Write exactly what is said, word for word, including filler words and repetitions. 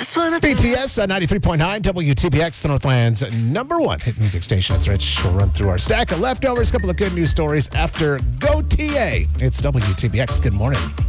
just wanna B T S on ninety-three point nine W T B X, the Northland's number one hit music station. That's Rich. We'll run through our stack of leftovers, a couple of good news stories after Go T A. It's W T B X. Good morning.